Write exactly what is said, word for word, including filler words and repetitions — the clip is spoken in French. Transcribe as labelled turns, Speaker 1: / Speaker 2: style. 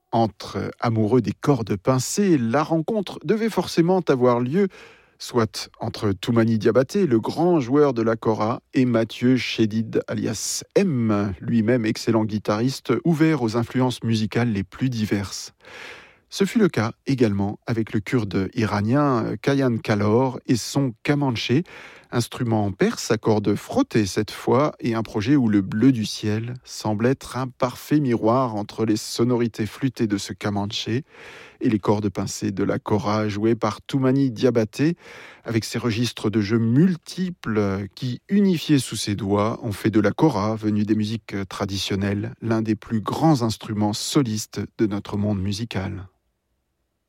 Speaker 1: Entre amoureux des cordes pincées, la rencontre devait forcément avoir lieu, soit entre Toumani Diabaté, le grand joueur de la kora, et Mathieu Chédid alias M, lui-même excellent guitariste, ouvert aux influences musicales les plus diverses. Ce fut le cas également avec le kurde iranien Kayan Kalor et son kamanché, instrument perse à cordes frottées cette fois, et un projet où le bleu du ciel semble être un parfait miroir entre les sonorités flûtées de ce kamanché et les cordes pincées de la kora jouée par Toumani Diabaté, avec ses registres de jeu multiples qui, unifiés sous ses doigts, ont fait de la kora, venue des musiques traditionnelles, l'un des plus grands instruments solistes de notre monde musical.